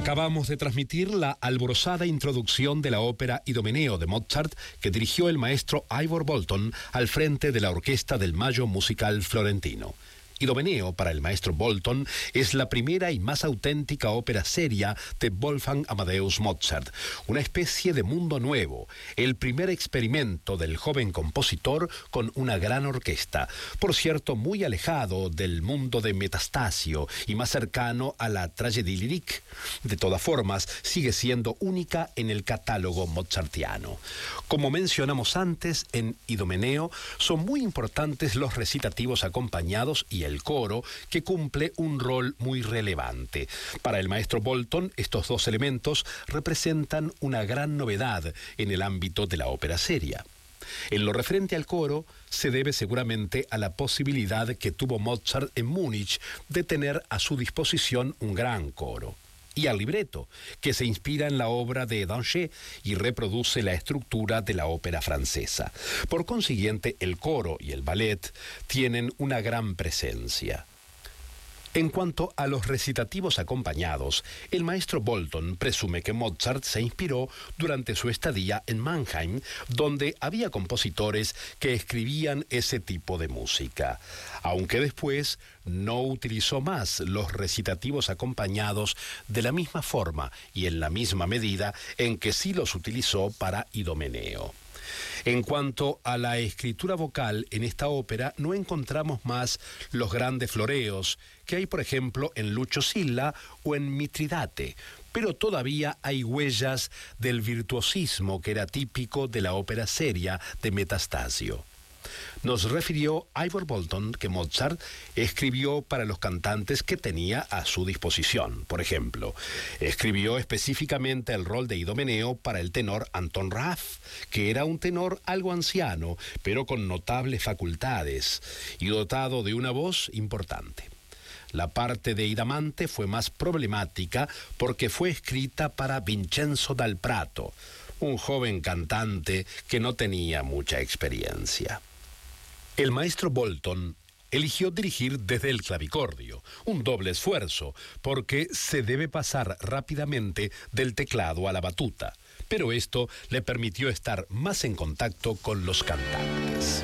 Acabamos de transmitir la alborozada introducción de la ópera Idomeneo de Mozart, que dirigió el maestro Ivor Bolton al frente de la orquesta del Maggio Musical Florentino. Idomeneo, para el maestro Bolton, es la primera y más auténtica ópera seria de Wolfgang Amadeus Mozart, una especie de mundo nuevo, el primer experimento del joven compositor con una gran orquesta, por cierto muy alejado del mundo de Metastasio y más cercano a la tragédie lyrique. De todas formas, sigue siendo única en el catálogo mozartiano. Como mencionamos antes, en Idomeneo son muy importantes los recitativos acompañados y el coro, que cumple un rol muy relevante. Para el maestro Bolton, estos dos elementos representan una gran novedad en el ámbito de la ópera seria. En lo referente al coro, se debe seguramente a la posibilidad que tuvo Mozart en Múnich de tener a su disposición un gran coro, y al libreto, que se inspira en la obra de Danchet y reproduce la estructura de la ópera francesa. Por consiguiente, el coro y el ballet tienen una gran presencia. En cuanto a los recitativos acompañados, el maestro Bolton presume que Mozart se inspiró durante su estadía en Mannheim, donde había compositores que escribían ese tipo de música, aunque después no utilizó más los recitativos acompañados de la misma forma y en la misma medida en que sí los utilizó para Idomeneo. En cuanto a la escritura vocal en esta ópera, no encontramos más los grandes floreos que hay, por ejemplo, en Lucio Silla o en Mitridate, pero todavía hay huellas del virtuosismo que era típico de la ópera seria de Metastasio. Nos refirió Ivor Bolton que Mozart escribió para los cantantes que tenía a su disposición. Por ejemplo, escribió específicamente el rol de Idomeneo para el tenor Anton Raff, que era un tenor algo anciano, pero con notables facultades y dotado de una voz importante. La parte de Idamante fue más problemática porque fue escrita para Vincenzo Dal Prato, un joven cantante que no tenía mucha experiencia. El maestro Bolton eligió dirigir desde el clavicordio, un doble esfuerzo, porque se debe pasar rápidamente del teclado a la batuta, pero esto le permitió estar más en contacto con los cantantes.